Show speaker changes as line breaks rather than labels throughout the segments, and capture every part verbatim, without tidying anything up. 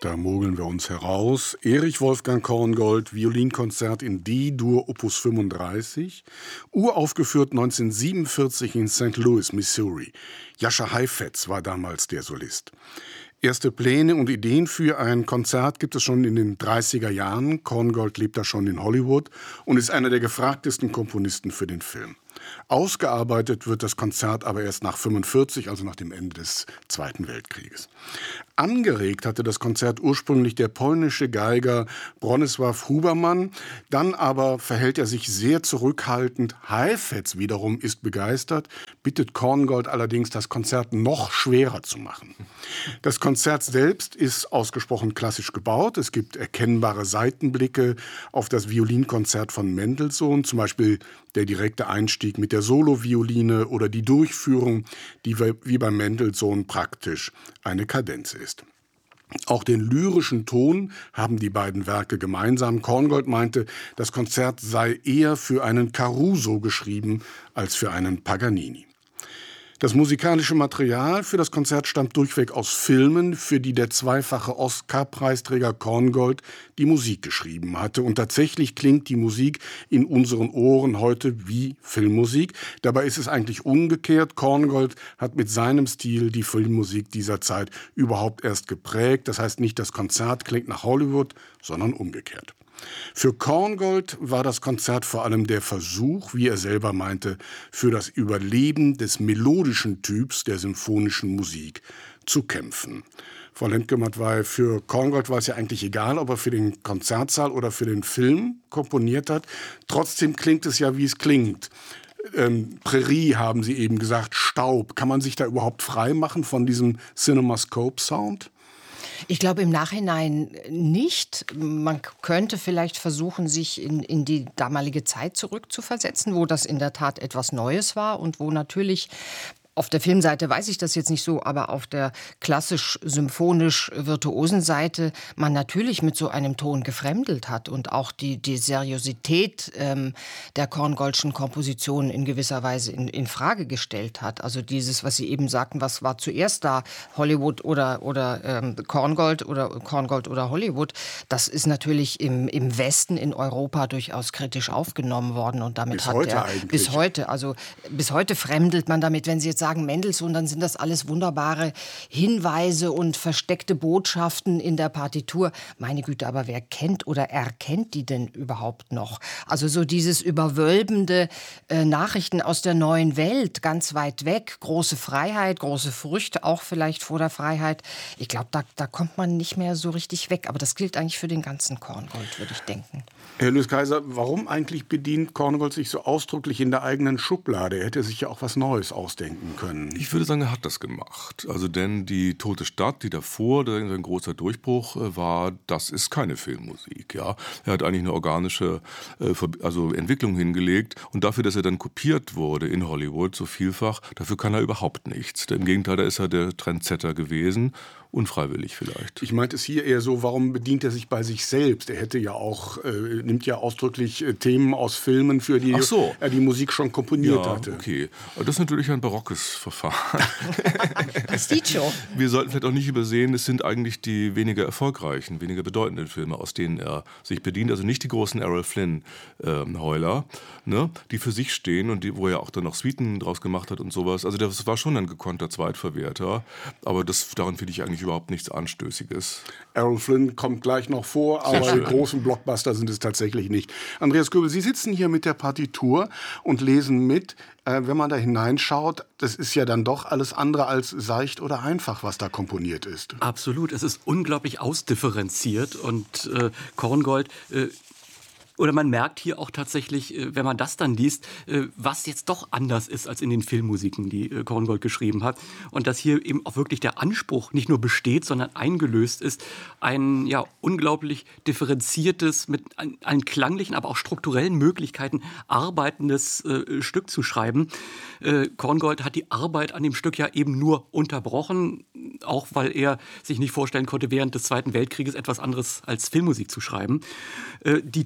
Da mogeln wir uns heraus. Erich Wolfgang Korngold, Violinkonzert in D-Dur Opus fünfunddreißig, uraufgeführt neunzehnhundertsiebenundvierzig in Sankt Louis, Missouri. Jascha Heifetz war damals der Solist. Erste Pläne und Ideen für ein Konzert gibt es schon in den dreißiger Jahren. Korngold lebt da schon in Hollywood und ist einer der gefragtesten Komponisten für den Film. Ausgearbeitet wird das Konzert aber erst nach fünfundvierzig, also nach dem Ende des Zweiten Weltkrieges. Angeregt hatte das Konzert ursprünglich der polnische Geiger Bronisław Huberman. Dann aber verhält er sich sehr zurückhaltend. Heifetz wiederum ist begeistert, bittet Korngold allerdings, das Konzert noch schwerer zu machen. Das Konzert selbst ist ausgesprochen klassisch gebaut. Es gibt erkennbare Seitenblicke auf das Violinkonzert von Mendelssohn, zum Beispiel der direkte Einstieg mit der Solovioline oder die Durchführung, die wie bei Mendelssohn praktisch eine Kadenz ist. Auch den lyrischen Ton haben die beiden Werke gemeinsam. Korngold meinte, das Konzert sei eher für einen Caruso geschrieben als für einen Paganini. Das musikalische Material für das Konzert stammt durchweg aus Filmen, für die der zweifache Oscar-Preisträger Korngold die Musik geschrieben hatte. Und tatsächlich klingt die Musik in unseren Ohren heute wie Filmmusik. Dabei ist es eigentlich umgekehrt. Korngold hat mit seinem Stil die Filmmusik dieser Zeit überhaupt erst geprägt. Das heißt nicht, das Konzert klingt nach Hollywood, sondern umgekehrt. Für Korngold war das Konzert vor allem der Versuch, wie er selber meinte, für das Überleben des melodischen Typs der symphonischen Musik zu kämpfen. Frau Lendgematt, für Korngold war es ja eigentlich egal, ob er für den Konzertsaal oder für den Film komponiert hat. Trotzdem klingt es ja, wie es klingt. Ähm, Prärie haben Sie eben gesagt, Staub. Kann man sich da überhaupt frei machen von diesem CinemaScope-Sound?
Ich glaube im Nachhinein nicht. Man könnte vielleicht versuchen, sich in, in die damalige Zeit zurückzuversetzen, wo das in der Tat etwas Neues war und wo natürlich auf der Filmseite weiß ich das jetzt nicht so, aber auf der klassisch-symphonisch-virtuosen Seite man natürlich mit so einem Ton gefremdelt hat und auch die, die Seriosität ähm, der Korngoldschen Komposition in gewisser Weise in, in Frage gestellt hat. Also dieses, was Sie eben sagten, was war zuerst da, Hollywood oder, oder ähm, Korngold oder Korngold oder Hollywood, das ist natürlich im, im Westen, in Europa durchaus kritisch aufgenommen worden und damit
bis
hat
heute
der
eigentlich.
bis heute, also bis heute fremdelt man damit, wenn Sie jetzt sagen Mendelssohn, dann sind das alles wunderbare Hinweise und versteckte Botschaften in der Partitur. Meine Güte, aber wer kennt oder erkennt die denn überhaupt noch? Also so dieses überwölbende äh, Nachrichten aus der neuen Welt, ganz weit weg, große Freiheit, große Früchte, auch vielleicht vor der Freiheit. Ich glaube, da, da kommt man nicht mehr so richtig weg. Aber das gilt eigentlich für den ganzen Korngold, würde ich denken.
Herr Löß-Kaiser, warum eigentlich bedient Korngold sich so ausdrücklich in der eigenen Schublade? Er hätte sich ja auch was Neues ausdenken können.
Ich würde sagen, er hat das gemacht. Also denn die Tote Stadt, die davor ein großer Durchbruch war, das ist keine Filmmusik. Ja, er hat eigentlich eine organische also Entwicklung hingelegt und dafür, dass er dann kopiert wurde in Hollywood so vielfach, dafür kann er überhaupt nichts. Im Gegenteil, da ist er der Trendsetter gewesen. Unfreiwillig vielleicht.
Ich meinte es hier eher so, warum bedient er sich bei sich selbst? Er hätte ja auch, äh, nimmt ja ausdrücklich äh, Themen aus Filmen, für die
so.
er die Musik schon komponiert
ja,
hatte.
Okay, aber das ist natürlich ein barockes Verfahren.
Prestigio.
Wir sollten vielleicht auch nicht übersehen, es sind eigentlich die weniger erfolgreichen, weniger bedeutenden Filme, aus denen er sich bedient. Also nicht die großen Errol Flynn-Heuler, ähm, ne, die für sich stehen und die, wo er auch dann noch Suiten draus gemacht hat und sowas. Also das war schon ein gekonnter Zweitverwerter, aber das, daran finde ich eigentlich überhaupt nichts Anstößiges.
Errol Flynn kommt gleich noch vor, aber die großen Blockbuster sind es tatsächlich nicht. Andreas Göbel, Sie sitzen hier mit der Partitur und lesen mit. Äh, wenn man da hineinschaut, das ist ja dann doch alles andere als seicht oder einfach, was da komponiert ist.
Absolut, es ist unglaublich ausdifferenziert und äh, Korngold äh, Oder man merkt hier auch tatsächlich, wenn man das dann liest, was jetzt doch anders ist als in den Filmmusiken, die Korngold geschrieben hat. Und dass hier eben auch wirklich der Anspruch nicht nur besteht, sondern eingelöst ist, ein ja unglaublich differenziertes, mit allen klanglichen, aber auch strukturellen Möglichkeiten arbeitendes äh, Stück zu schreiben. Äh, Korngold hat die Arbeit an dem Stück ja eben nur unterbrochen, auch weil er sich nicht vorstellen konnte, während des Zweiten Weltkrieges etwas anderes als Filmmusik zu schreiben. Äh, die Tragik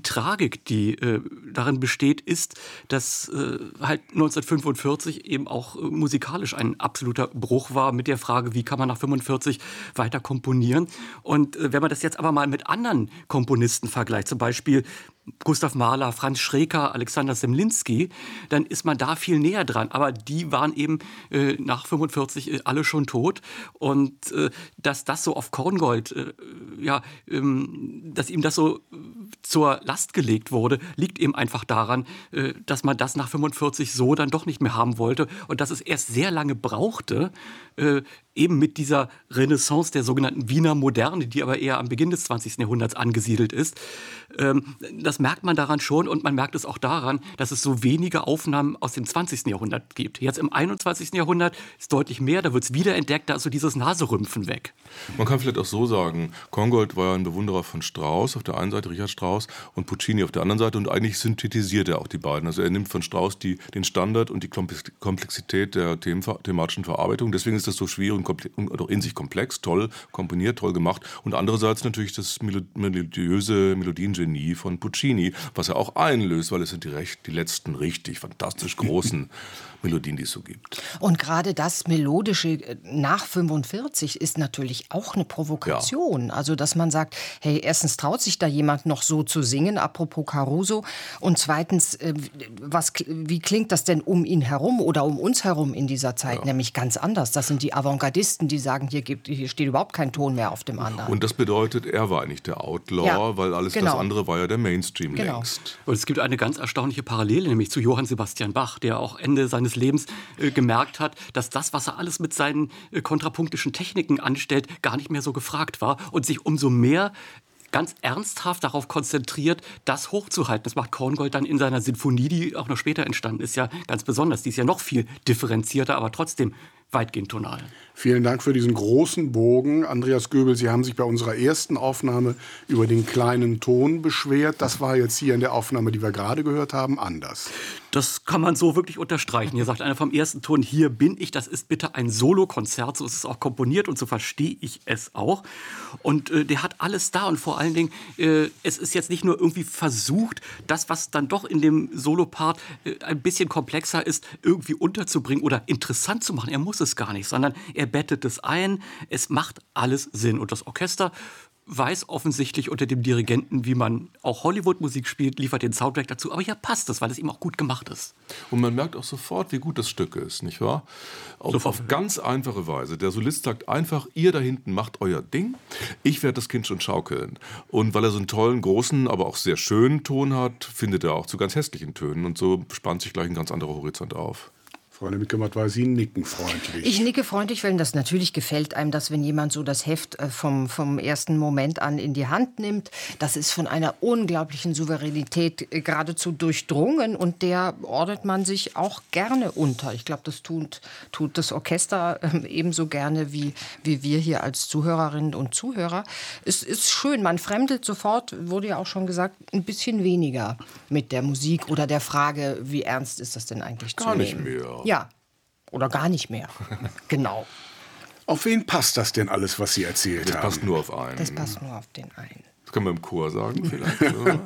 Logik, die äh, darin besteht, ist, dass äh, halt neunzehnhundertfünfundvierzig eben auch äh, musikalisch ein absoluter Bruch war mit der Frage, wie kann man nach fünfundvierzig weiter komponieren. Und äh, wenn man das jetzt aber mal mit anderen Komponisten vergleicht, zum Beispiel Gustav Mahler, Franz Schreker, Alexander Zemlinsky, dann ist man da viel näher dran. Aber die waren eben äh, nach fünfundvierzig äh, alle schon tot. Und äh, dass das so auf Korngold, äh, ja, ähm, dass ihm das so zur Last gelegt wurde, liegt eben einfach daran, äh, dass man das nach fünfundvierzig so dann doch nicht mehr haben wollte. Und dass es erst sehr lange brauchte, äh, eben mit dieser Renaissance der sogenannten Wiener Moderne, die aber eher am Beginn des zwanzigsten Jahrhunderts angesiedelt ist. Ähm, das merkt man daran schon und man merkt es auch daran, dass es so wenige Aufnahmen aus dem zwanzigsten Jahrhundert gibt. Jetzt im einundzwanzigsten Jahrhundert ist deutlich mehr, da wird es wiederentdeckt, da ist so dieses Naserümpfen weg.
Man kann vielleicht auch so sagen, Korngold war ja ein Bewunderer von Strauss auf der einen Seite, Richard Strauss, und Puccini auf der anderen Seite, und eigentlich synthetisiert er auch die beiden. Also er nimmt von Strauss die, den Standard und die Komplexität der them thematischen Verarbeitung. Deswegen ist das so schwierig und auch in sich komplex, toll komponiert, toll gemacht. Und andererseits natürlich das melodiöse Melodiengenie von Puccini, was er auch einlöst, weil es sind die, recht, die letzten richtig fantastisch großen Melodien, die es so gibt.
Und gerade das Melodische nach fünfundvierzig ist natürlich auch eine Provokation. Ja. Also, dass man sagt, hey, erstens traut sich da jemand noch so zu singen, apropos Caruso, und zweitens, was, wie klingt das denn um ihn herum oder um uns herum in dieser Zeit? Ja. Nämlich ganz anders. Das sind die Avantgardisten, die sagen, hier, gibt, hier steht überhaupt kein Ton mehr auf dem anderen.
Und das bedeutet, er war eigentlich der Outlaw, ja, weil alles genau. das andere war ja der Mainstream genau. längst.
Und es gibt eine ganz erstaunliche Parallele, nämlich zu Johann Sebastian Bach, der auch Ende seines Lebens äh, gemerkt hat, dass das, was er alles mit seinen äh, kontrapunktischen Techniken anstellt, gar nicht mehr so gefragt war und sich umso mehr ganz ernsthaft darauf konzentriert, das hochzuhalten. Das macht Korngold dann in seiner Sinfonie, die auch noch später entstanden ist, ja ganz besonders. Die ist ja noch viel differenzierter, aber trotzdem weitgehend tonal.
Vielen Dank für diesen großen Bogen. Andreas Göbel, Sie haben sich bei unserer ersten Aufnahme über den kleinen Ton beschwert. Das war jetzt hier in der Aufnahme, die wir gerade gehört haben, anders.
Das kann man so wirklich unterstreichen. Hier sagt einer vom ersten Ton, hier bin ich, das ist bitte ein Solokonzert. So ist es auch komponiert und so verstehe ich es auch. Und äh, der hat alles da und vor allen Dingen, äh, es ist jetzt nicht nur irgendwie versucht, das, was dann doch in dem Solopart äh, ein bisschen komplexer ist, irgendwie unterzubringen oder interessant zu machen. Er muss es gar nicht, sondern er bettet es ein. Es macht alles Sinn. Und das Orchester weiß offensichtlich unter dem Dirigenten, wie man auch Hollywood-Musik spielt, liefert den Soundtrack dazu. Aber hier passt es, weil es ihm auch gut gemacht ist.
Und man merkt auch sofort, wie gut das Stück ist, nicht wahr? Auf, auf ganz einfache Weise. Der Solist sagt einfach, ihr da hinten macht euer Ding, ich werde das Kind schon schaukeln. Und weil er so einen tollen, großen, aber auch sehr schönen Ton hat, findet er auch zu ganz hässlichen Tönen. Und so spannt sich gleich ein ganz anderer Horizont auf.
Frau Nemmeke-Matt, Sie nicken freundlich.
Ich nicke freundlich, weil das natürlich gefällt einem, dass wenn jemand so das Heft vom, vom ersten Moment an in die Hand nimmt, das ist von einer unglaublichen Souveränität geradezu durchdrungen und der ordnet man sich auch gerne unter. Ich glaube, das tut, tut das Orchester ebenso gerne wie, wie wir hier als Zuhörerinnen und Zuhörer. Es ist schön, man fremdelt sofort, wurde ja auch schon gesagt, ein bisschen weniger mit der Musik oder der Frage, wie ernst ist das denn eigentlich
Gar
zu
nicht
nehmen.
mehr.
Ja, oder gar nicht mehr. Genau.
Auf wen passt das denn alles, was Sie erzählt
das
haben?
Das passt nur auf einen.
Das passt nur auf den einen.
Das können wir im Chor sagen vielleicht.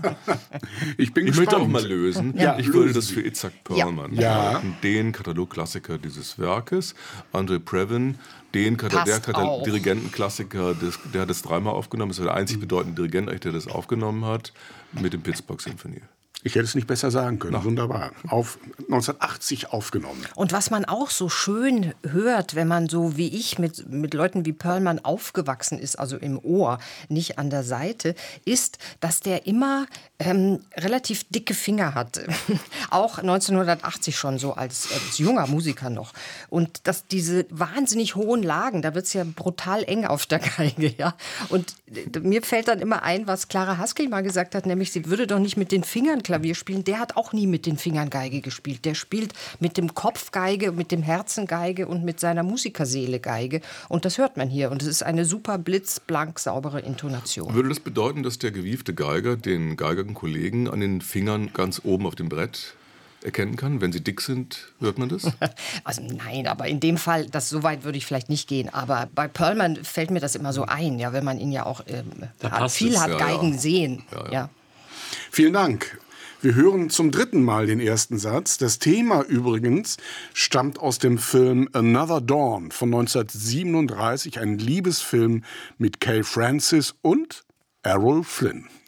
Ich bin
ich
gespannt.
möchte auch mal lösen.
Ja,
ich
lösen
würde das
Sie.
für Itzhak Perlman
Ja.
halten, den Katalogklassiker dieses Werkes. André Previn, den Katal
Passt
der Katal
auch.
Dirigentenklassiker, des, der hat das dreimal aufgenommen. Das ist der einzig bedeutende Dirigent, der das aufgenommen hat, mit dem Pittsburgh Symphony.
Ich hätte es nicht besser sagen können. Ach. Wunderbar. Auf neunzehnhundertachtzig aufgenommen.
Und was man auch so schön hört, wenn man so wie ich mit, mit Leuten wie Perlman aufgewachsen ist, also im Ohr, nicht an der Seite, ist, dass der immer ähm, relativ dicke Finger hatte. Auch neunzehnhundertachtzig schon so als, als junger Musiker noch. Und dass diese wahnsinnig hohen Lagen, da wird es ja brutal eng auf der Geige. Ja? Und mir fällt dann immer ein, was Clara Haskell mal gesagt hat, nämlich sie würde doch nicht mit den Fingern Klavier spielen. Der hat auch nie mit den Fingern Geige gespielt. Der spielt mit dem Kopf Geige, mit dem Herzen Geige und mit seiner Musikerseele Geige. Und das hört man hier. Und es ist eine super blitzblank saubere Intonation.
Würde das bedeuten, dass der gewiefte Geiger den geigernden Kollegen an den Fingern ganz oben auf dem Brett erkennen kann? Wenn sie dick sind, hört man das?
Also nein, aber in dem Fall, das so weit würde ich vielleicht nicht gehen. Aber bei Perlman fällt mir das immer so ein, ja, wenn man ihn ja auch ähm,
Da passt
viel
es.
hat
Ja,
Geigen
ja.
sehen.
Ja, ja.
Ja.
Vielen Dank. Wir hören zum dritten Mal den ersten Satz. Das Thema übrigens stammt aus dem Film Another Dawn von neunzehnhundertsiebenunddreißig, ein Liebesfilm mit Kay Francis und Errol Flynn.